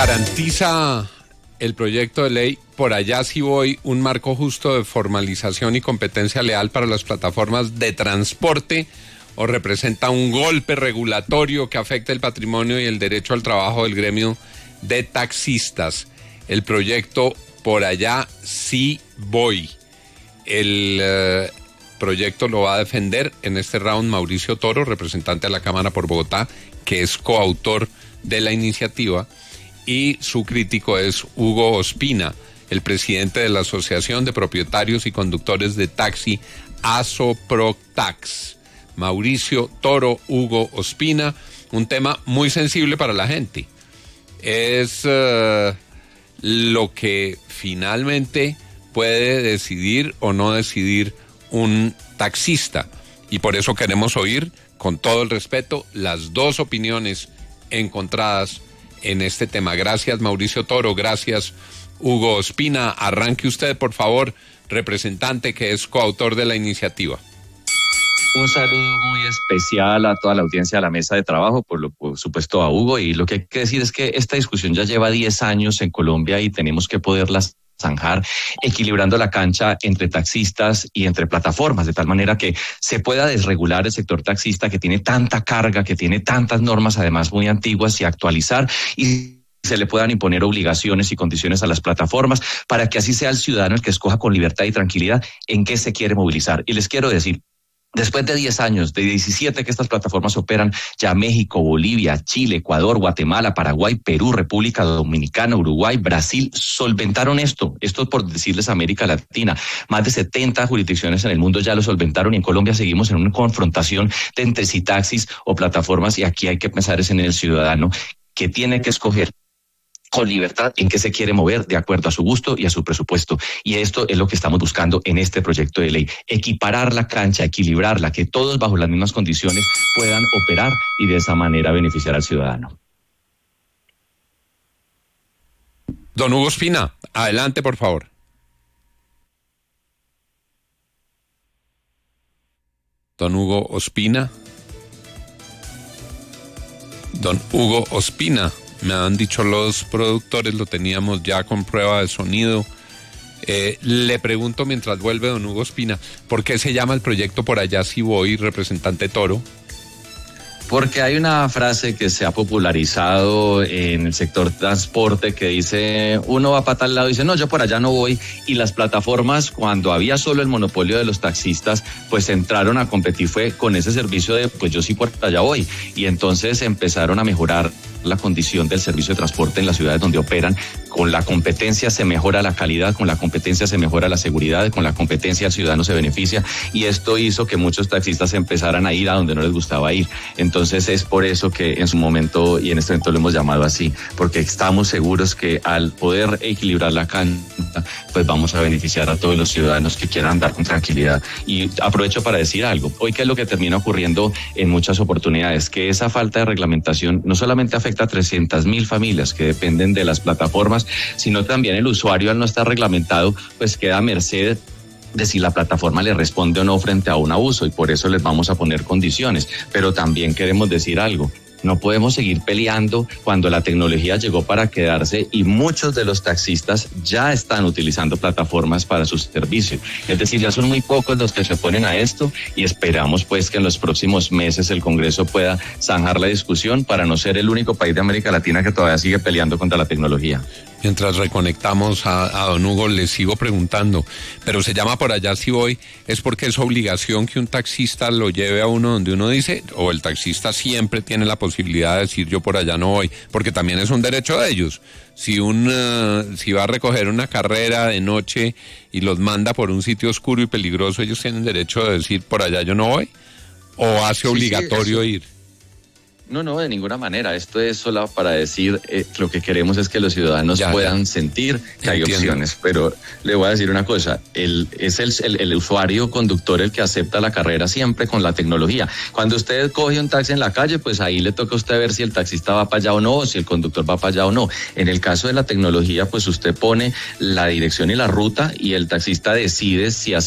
Garantiza el proyecto de ley Por allá sí voy un marco justo de formalización y competencia leal para las plataformas de transporte, o representa un golpe regulatorio que afecta el patrimonio y el derecho al trabajo del gremio de taxistas. El proyecto Por allá sí voy. El proyecto lo va a defender en este round Mauricio Toro, representante de la Cámara por Bogotá, que es coautor de la iniciativa, y su crítico es Hugo Ospina, el presidente de la Asociación de Propietarios y Conductores de Taxi, ASOPROTAX. Mauricio Toro, Hugo Ospina, un tema muy sensible para la gente. Es lo que finalmente puede decidir o no decidir un taxista, y por eso queremos oír, con todo el respeto, las dos opiniones encontradas en este tema. Gracias, Mauricio Toro. Gracias, Hugo Ospina. Arranque usted, por favor, representante que es coautor de la iniciativa. Un saludo muy especial a toda la audiencia de la mesa de trabajo, por supuesto a Hugo, y lo que hay que decir es que esta discusión ya lleva 10 años en Colombia y tenemos que poderla zanjar equilibrando la cancha entre taxistas y entre plataformas, de tal manera que se pueda desregular el sector taxista, que tiene tanta carga, que tiene tantas normas además muy antiguas, y actualizar y se le puedan imponer obligaciones y condiciones a las plataformas para que así sea el ciudadano el que escoja con libertad y tranquilidad en qué se quiere movilizar. Y les quiero decir, después de 10 años, de 17 que estas plataformas operan, ya México, Bolivia, Chile, Ecuador, Guatemala, Paraguay, Perú, República Dominicana, Uruguay, Brasil, solventaron esto por decirles América Latina. Más de 70 jurisdicciones en el mundo ya lo solventaron, y en Colombia seguimos en una confrontación de entre si taxis o plataformas, y aquí hay que pensar es en el ciudadano que tiene que escoger con libertad en qué se quiere mover de acuerdo a su gusto y a su presupuesto. Y esto es lo que estamos buscando en este proyecto de ley. Equiparar la cancha, equilibrarla, que todos bajo las mismas condiciones puedan operar y de esa manera beneficiar al ciudadano. Don Hugo Ospina, adelante, por favor. Don Hugo Ospina. Don Hugo Ospina. Me han dicho los productores, lo teníamos ya con prueba de sonido. Le pregunto mientras vuelve don Hugo Ospina, ¿por qué se llama el proyecto Por allá sí voy, representante Toro? Porque hay una frase que se ha popularizado en el sector transporte que dice, uno va para tal lado y dice, no, yo por allá no voy, y las plataformas, cuando había solo el monopolio de los taxistas, pues entraron a competir fue con ese servicio de, pues yo sí por allá voy, y entonces empezaron a mejorar la condición del servicio de transporte en las ciudades donde operan. Con la competencia se mejora la calidad, con la competencia se mejora la seguridad, con la competencia el ciudadano se beneficia, y esto hizo que muchos taxistas empezaran a ir a donde no les gustaba ir. Entonces es por eso que en su momento y en este momento lo hemos llamado así, porque estamos seguros que al poder equilibrar la cancha, pues vamos a beneficiar a todos los ciudadanos que quieran andar con tranquilidad. Y aprovecho para decir algo, hoy que es lo que termina ocurriendo en muchas oportunidades, que esa falta de reglamentación no solamente afecta a 300,000 familias que dependen de las plataformas, sino también el usuario, al no estar reglamentado, pues queda a merced de si la plataforma le responde o no frente a un abuso, y por eso les vamos a poner condiciones. Pero también queremos decir algo. No podemos seguir peleando cuando la tecnología llegó para quedarse y muchos de los taxistas ya están utilizando plataformas para sus servicios. Es decir, ya son muy pocos los que se oponen a esto, y esperamos pues que en los próximos meses el Congreso pueda zanjar la discusión para no ser el único país de América Latina que todavía sigue peleando contra la tecnología. Mientras reconectamos a don Hugo, le sigo preguntando, pero se llama Por allá sí voy, ¿es porque es obligación que un taxista lo lleve a uno donde uno dice, o el taxista siempre tiene la posibilidad de decir yo por allá no voy? Porque también es un derecho de ellos. Si va a recoger una carrera de noche y los manda por un sitio oscuro y peligroso, ellos tienen derecho de decir por allá yo no voy, ¿o hace obligatorio ir? No, de ninguna manera. Esto es solo para decir, lo que queremos es que los ciudadanos puedan sentir que hay opciones. Pero le voy a decir una cosa, es el usuario conductor el que acepta la carrera siempre con la tecnología. Cuando usted coge un taxi en la calle, pues ahí le toca a usted ver si el taxista va para allá o no, o si el conductor va para allá o no. En el caso de la tecnología, pues usted pone la dirección y la ruta, y el taxista decide si